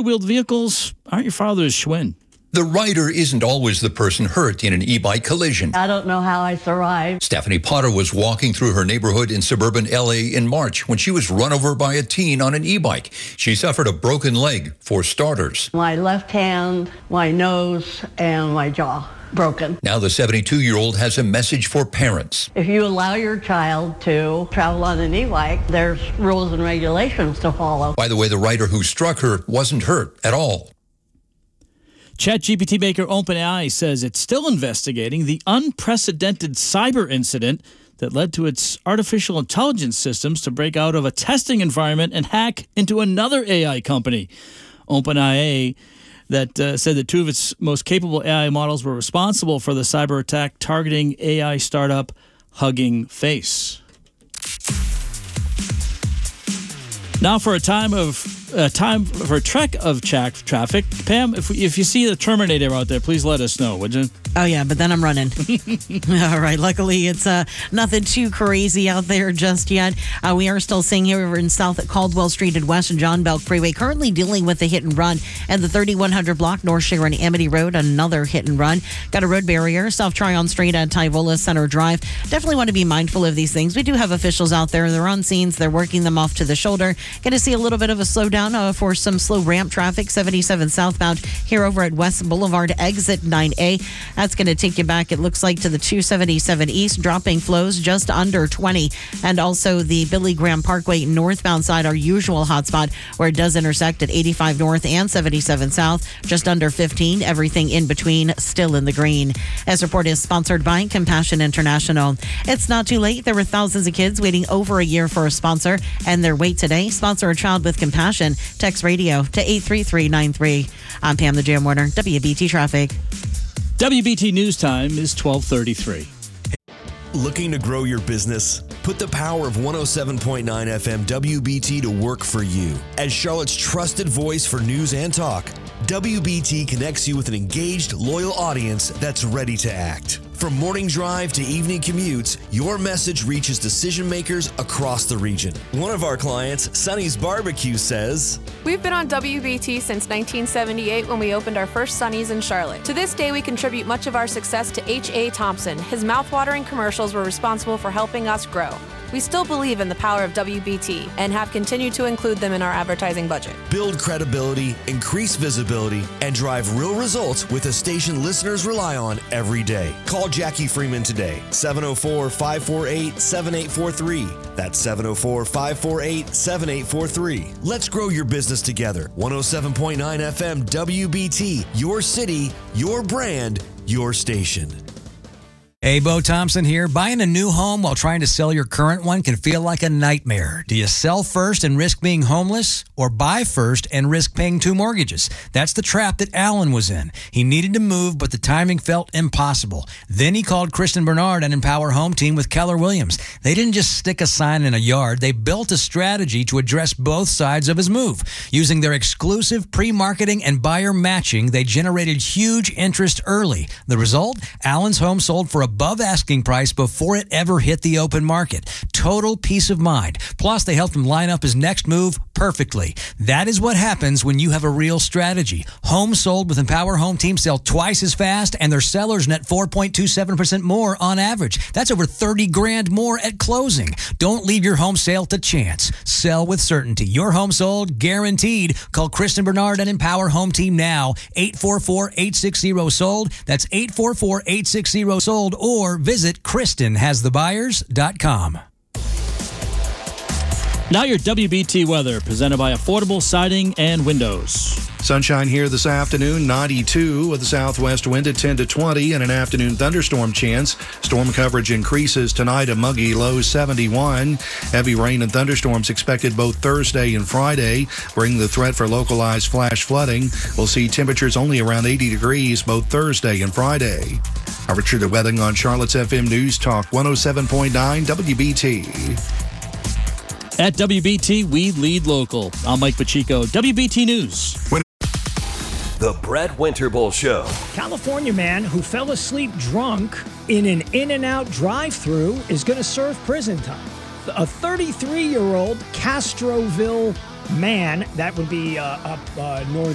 two-wheeled vehicles aren't your father's Schwinn. The rider isn't always the person hurt in an e-bike collision. I don't know how I survived. Stephanie Potter was walking through her neighborhood in suburban LA in March when she was run over by a teen on an e-bike. She suffered a broken leg, for starters. My left hand, my nose, and my jaw broken. Now the 72-year-old has a message for parents. If you allow your child to travel on an e-bike, there's rules and regulations to follow. By the way, the rider who struck her wasn't hurt at all. ChatGPT maker OpenAI says it's still investigating the unprecedented cyber incident that led to its artificial intelligence systems to break out of a testing environment and hack into another AI company. OpenAI that said that two of its most capable AI models were responsible for the cyber attack targeting AI startup Hugging Face. Now for a time for a trek of traffic. Pam, if you see the Terminator out there, please let us know, would you? Oh, yeah, but then I'm running. All right. Luckily, it's nothing too crazy out there just yet. We are still seeing here in south at Caldwell Street and west and John Belk Freeway, currently dealing with a hit and run. And the 3100 block, North Sharon Amity Road, another hit and run. Got a road barrier, South Tryon Street at Tyvola Center Drive. Definitely want to be mindful of these things. We do have officials out there. They're on scenes. They're working them off to the shoulder. Going to see a little bit of a slowdown for some slow ramp traffic, 77 southbound here over at West Boulevard, exit 9A. That's going to take you back, it looks like, to the 277 East, dropping flows just under 20. And also the Billy Graham Parkway northbound side, our usual hotspot, where it does intersect at 85 North and 77 South, just under 15. Everything in between still in the green. This report is sponsored by Compassion International. It's not too late. There were thousands of kids waiting over a year for a sponsor, and their wait today. Sponsor a child with compassion. Text radio to 83393. I'm Pam the Jam Warner, WBT Traffic. WBT News Time is 12:33. Looking to grow your business? Put the power of 107.9 FM WBT to work for you. As Charlotte's trusted voice for news and talk, WBT connects you with an engaged, loyal audience that's ready to act. From morning drive to evening commutes, your message reaches decision makers across the region. One of our clients, Sonny's Barbecue, says, "We've been on WBT since 1978 when we opened our first Sonny's in Charlotte. To this day, we contribute much of our success to H.A. Thompson. His mouthwatering commercials were responsible for helping us grow. We still believe in the power of WBT and have continued to include them in our advertising budget." Build credibility, increase visibility, and drive real results with a station listeners rely on every day. Call Jackie Freeman today, 704-548-7843. That's 704-548-7843. Let's grow your business together. 107.9 FM WBT, your city, your brand, your station. Hey, Bo Thompson here. Buying a new home while trying to sell your current one can feel like a nightmare. Do you sell first and risk being homeless, or buy first and risk paying 2 mortgages? That's the trap that Alan was in. He needed to move, but the timing felt impossible. Then he called Kristen Bernard and Empower Home Team with Keller Williams. They didn't just stick a sign in a yard. They built a strategy to address both sides of his move. Using their exclusive pre-marketing and buyer matching, they generated huge interest early. The result? Alan's home sold for above asking price before it ever hit the open market. Total peace of mind. Plus, they helped him line up his next move perfectly. That is what happens when you have a real strategy. Homes sold with Empower Home Team sell twice as fast, and their sellers net 4.27% more on average. That's over $30,000 more at closing. Don't leave your home sale to chance. Sell with certainty. Your home sold, guaranteed. Call Kristen Bernard and Empower Home Team now. 844-860-SOLD. That's 844-860-SOLD. Or visit KristenHasTheBuyers.com. Now your WBT weather, presented by Affordable Siding and Windows. Sunshine here this afternoon, 92 with a southwest wind at 10 to 20 and an afternoon thunderstorm chance. Storm coverage increases tonight, a muggy low 71. Heavy rain and thunderstorms expected both Thursday and Friday, bring the threat for localized flash flooding. We'll see temperatures only around 80 degrees both Thursday and Friday. Richard Wedding on Charlotte's FM News Talk 107.9 WBT. At WBT, we lead local. I'm Mike Pacheco, WBT News. The Brett Winterble Show. California man who fell asleep drunk in an In-N-Out drive-thru is going to serve prison time. A 33-year-old Castroville man, that would be up north